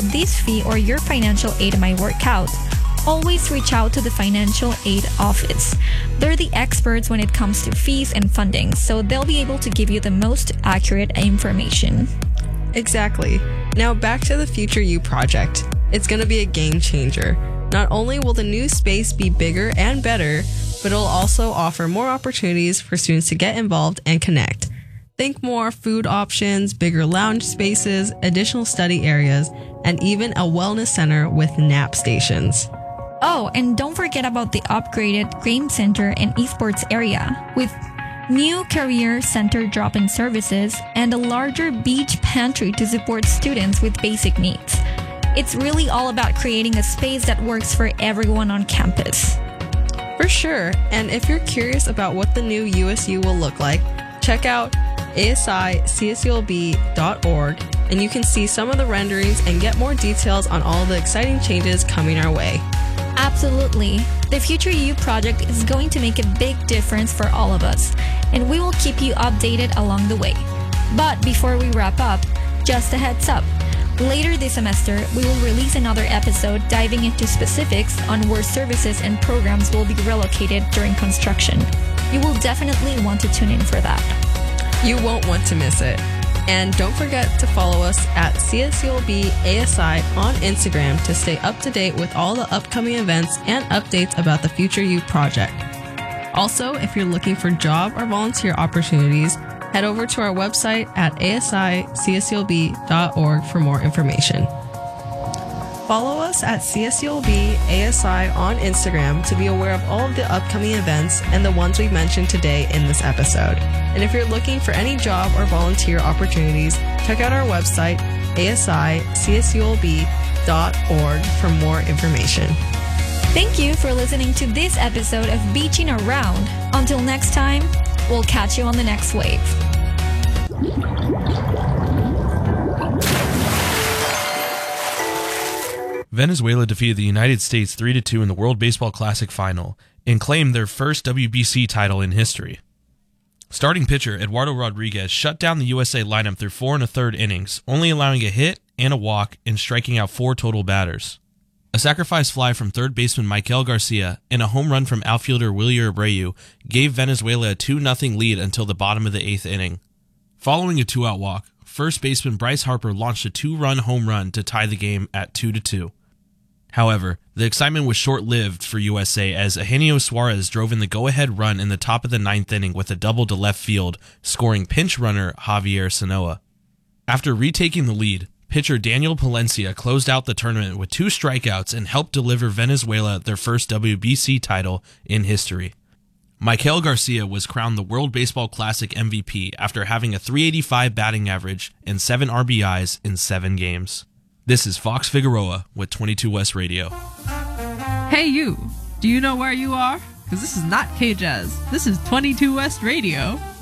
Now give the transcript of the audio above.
this fee or your financial aid might work out, always reach out to the financial aid office. They're the experts when it comes to fees and funding, so they'll be able to give you the most accurate information. Exactly. Now back to the Future You project. It's going to be a game changer. Not only will the new space be bigger and better, but it'll also offer more opportunities for students to get involved and connect. Think more food options, bigger lounge spaces, additional study areas, and even a wellness center with nap stations. Oh, and don't forget about the upgraded Game Center and Esports area, with new career center drop-in services and a larger beach pantry to support students with basic needs. It's really all about creating a space that works for everyone on campus. For sure, and if you're curious about what the new USU will look like, check out asiCSULB.org and you can see some of the renderings and get more details on all the exciting changes coming our way. Absolutely. The Future You project is going to make a big difference for all of us, and we will keep you updated along the way. But before we wrap up, just a heads up. Later this semester, we will release another episode diving into specifics on where services and programs will be relocated during construction. You will definitely want to tune in for that. You won't want to miss it. And don't forget to follow us at CSULB ASI on Instagram to stay up to date with all the upcoming events and updates about the Future You project. Also, if you're looking for job or volunteer opportunities, head over to our website at asiCSULB.org for more information. Follow us at CSULB ASI on Instagram to be aware of all of the upcoming events and the ones we mentioned today in this episode. And if you're looking for any job or volunteer opportunities, check out our website, asiCSULB.org for more information. Thank you for listening to this episode of Beaching Around. Until next time, we'll catch you on the next wave. Venezuela defeated the United States 3-2 in the World Baseball Classic final and claimed their first WBC title in history. Starting pitcher Eduardo Rodriguez shut down the USA lineup through 4 1/3 innings, only allowing a hit and a walk and striking out 4 total batters. A sacrifice fly from third baseman Michael Garcia and a home run from outfielder Wilyer Abreu gave Venezuela a 2-0 lead until the bottom of the 8th inning. Following a 2-out walk, first baseman Bryce Harper launched a 2-run home run to tie the game at 2-2. However, the excitement was short-lived for USA as Eugenio Suarez drove in the go-ahead run in the top of the 9th inning with a double to left field, scoring pinch runner Javier Sanoa. After retaking the lead, pitcher Daniel Palencia closed out the tournament with 2 strikeouts and helped deliver Venezuela their first WBC title in history. Michael Garcia was crowned the World Baseball Classic MVP after having a .385 batting average and 7 RBIs in 7 games. This is Fox Figueroa with 22 West Radio. Hey you, do you know where you are? Because this is not K-Jazz, this is 22 West Radio.